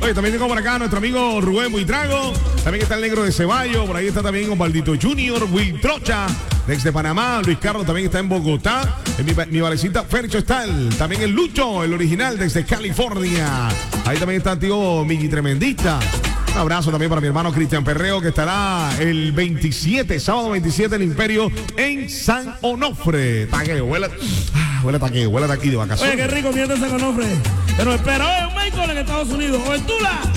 Oye, también tengo por acá a nuestro amigo Rubén Buitrago. También está el negro de Ceballo. Por ahí está también Osvaldito Junior, Will Trocha, desde Panamá. Luis Carlos también está en Bogotá. Mi valecita Fercho está también el Lucho, el original, desde California. Ahí también está el tío Migi Tremendista. Un abrazo también para mi hermano Cristian Perreo, que estará el 27, sábado 27, el Imperio en San Onofre. Taqueo, huele taqueo, huele aquí de vacaciones. Oye, qué rico, mierda San Onofre. Pero espera, oye, un Michael en Estados Unidos, o en Tula.